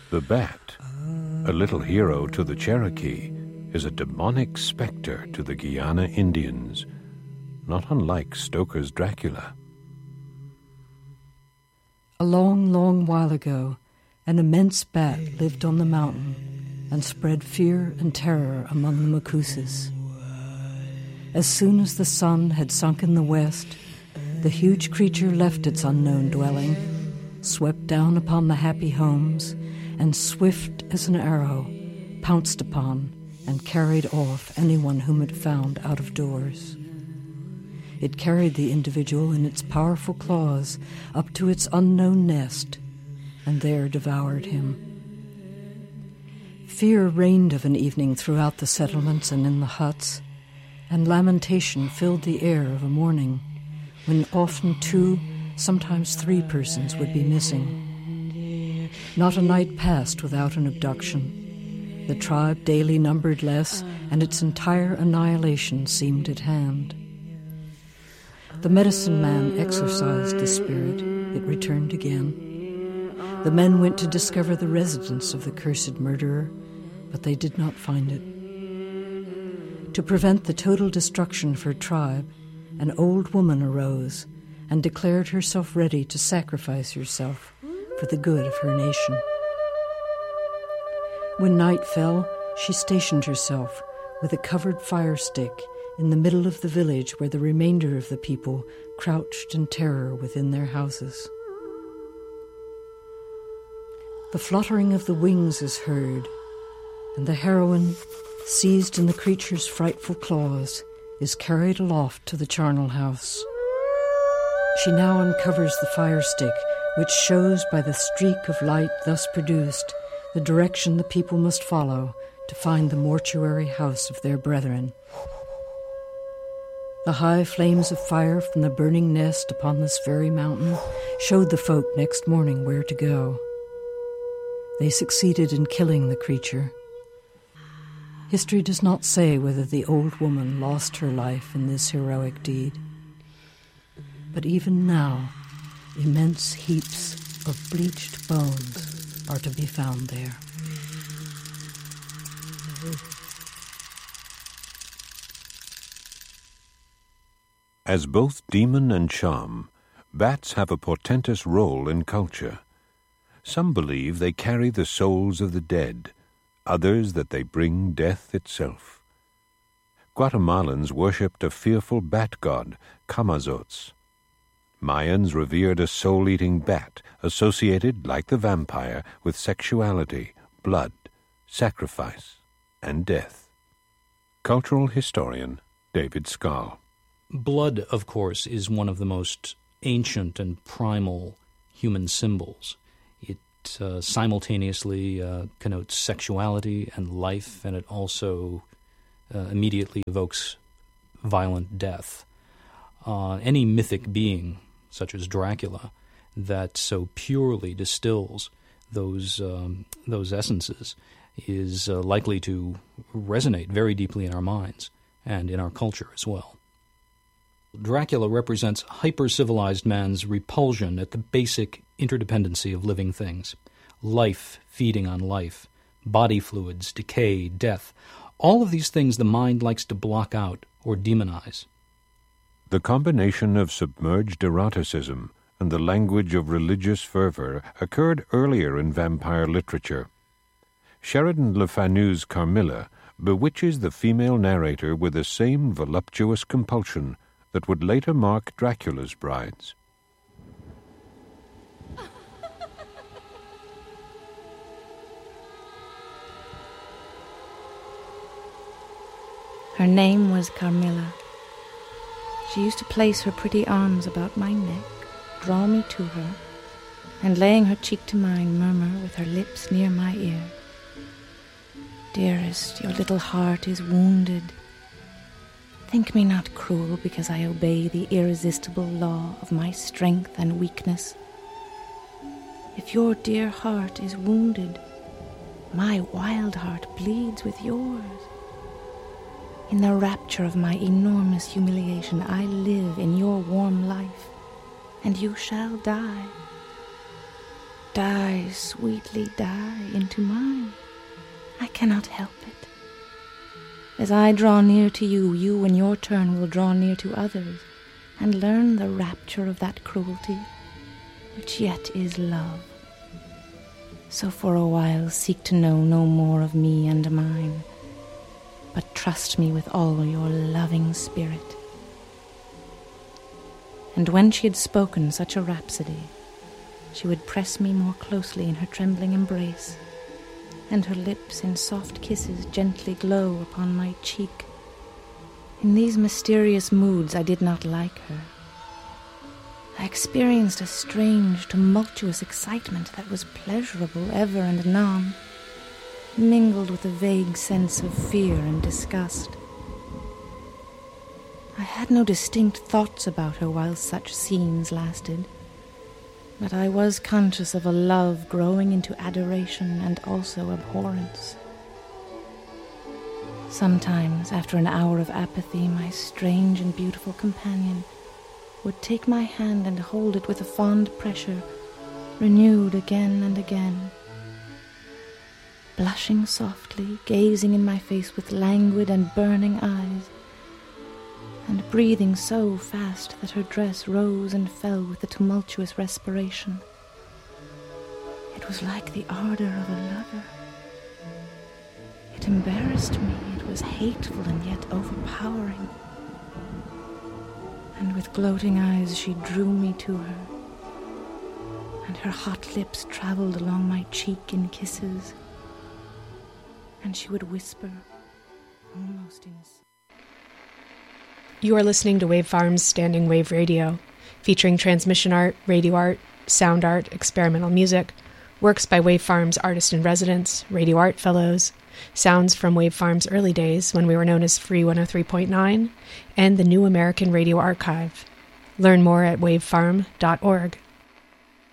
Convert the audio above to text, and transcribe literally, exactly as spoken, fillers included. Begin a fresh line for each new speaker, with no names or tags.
The bat, a little hero to the Cherokee, is a demonic specter to the Guyana Indians, not unlike Stoker's Dracula.
A long, long while ago, an immense bat lived on the mountain and spread fear and terror among the Macuses. As soon as the sun had sunk in the west, the huge creature left its unknown dwelling, swept down upon the happy homes, and swift as an arrow, pounced upon and carried off anyone whom it found out of doors. It carried the individual in its powerful claws up to its unknown nest, and there devoured him. Fear reigned of an evening throughout the settlements and in the huts, and lamentation filled the air of a morning when often two, sometimes three persons would be missing. Not a night passed without an abduction. The tribe daily numbered less, and its entire annihilation seemed at hand. The medicine man exorcised the spirit. It returned again. The men went to discover the residence of the cursed murderer, but they did not find it. To prevent the total destruction of her tribe, an old woman arose and declared herself ready to sacrifice herself for the good of her nation. When night fell, she stationed herself with a covered fire stick in the middle of the village where the remainder of the people crouched in terror within their houses. The fluttering of the wings is heard, and the heroine, seized in the creature's frightful claws, is carried aloft to the charnel house. She now uncovers the fire stick, which shows by the streak of light thus produced the direction the people must follow to find the mortuary house of their brethren. The high flames of fire from the burning nest upon this very mountain showed the folk next morning where to go. They succeeded in killing the creature. History does not say whether the old woman lost her life in this heroic deed. But even now, immense heaps of bleached bones are to be found there.
As both demon and charm, bats have a portentous role in culture. Some believe they carry the souls of the dead, others that they bring death itself. Guatemalans worshipped a fearful bat god, Camazotz. Mayans revered a soul-eating bat associated, like the vampire, with sexuality, blood, sacrifice, and death. Cultural historian David Skal.
Blood, of course, is one of the most ancient and primal human symbols. It uh, simultaneously uh, connotes sexuality and life, and it also uh, immediately evokes violent death. Uh, any mythic being, such as Dracula, that so purely distills those um, those essences is uh, likely to resonate very deeply in our minds and in our culture as well. Dracula represents hyper-civilized man's repulsion at the basic interdependency of living things. Life feeding on life, body fluids, decay, death. All of these things the mind likes to block out or demonize.
The combination of submerged eroticism and the language of religious fervor occurred earlier in vampire literature. Sheridan Le Fanu's Carmilla bewitches the female narrator with the same voluptuous compulsion that would later mark Dracula's brides.
Her name was Carmilla. She used to place her pretty arms about my neck, draw me to her, and laying her cheek to mine, murmur with her lips near my ear, "Dearest, your little heart is wounded. Think me not cruel because I obey the irresistible law of my strength and weakness. If your dear heart is wounded, my wild heart bleeds with yours. In the rapture of my enormous humiliation, I live in your warm life, and you shall die. die, sweetly die into mine. I cannot help it. As I draw near to you, you in your turn will draw near to others, and learn the rapture of that cruelty, which yet is love. So for a while seek to know no more of me and mine, but trust me with all your loving spirit. And when she had spoken such a rhapsody, she would press me more closely in her trembling embrace, and her lips in soft kisses gently glow upon my cheek. In these mysterious moods I did not like her. I experienced a strange, tumultuous excitement that was pleasurable ever and anon, mingled with a vague sense of fear and disgust. I had no distinct thoughts about her while such scenes lasted, but I was conscious of a love growing into adoration and also abhorrence. Sometimes, after an hour of apathy, my strange and beautiful companion would take my hand and hold it with a fond pressure, renewed again and again. Blushing softly, gazing in my face with languid and burning eyes, and breathing so fast that her dress rose and fell with the tumultuous respiration. It was like the ardor of a lover. It embarrassed me, it was hateful and yet overpowering. And with gloating eyes she drew me to her, and her hot lips traveled along my cheek in kisses, and she would whisper, almost in...
You are listening to Wave Farm's Standing Wave Radio, featuring transmission art, radio art, sound art, experimental music, works by Wave Farm's artist-in-residence, radio art fellows, sounds from Wave Farm's early days when we were known as Free one oh three point nine, and the New American Radio Archive. Learn more at wave farm dot org.